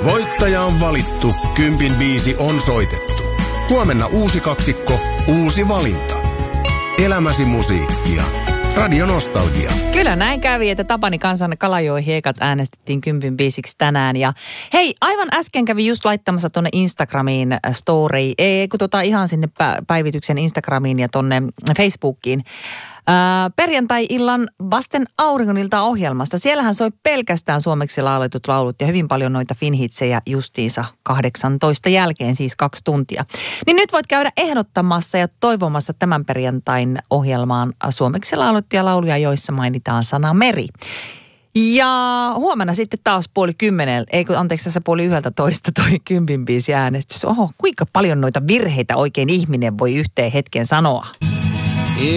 Voittaja on valittu, 10 biisi on soitettu. Huomenna uusi kaksikko, uusi valinta. Elämäsi musiikkia. Radio Nostalgia. Kyllä näin kävi, että Tapani Kansan Kalajoen ekat äänestettiin 10 biisiksi tänään. Ja hei, aivan äsken kävi just laittamassa tuonne Instagramiin story, ihan sinne päivityksen Instagramiin ja tuonne Facebookiin. Perjantai-illan Vasten auringonilta ohjelmasta. Siellähän soi pelkästään suomeksi lauletut laulut ja hyvin paljon noita finhitsejä justiinsa 18 jälkeen, siis 2 tuntia. Niin nyt voit käydä ehdottamassa ja toivomassa tämän perjantain ohjelmaan suomeksi laulettuja lauluja, joissa mainitaan sana meri. Ja huomenna sitten taas 9:30, 9:30 toi 10 biisi äänestys. Oho, kuinka paljon noita virheitä oikein ihminen voi yhteen hetken sanoa.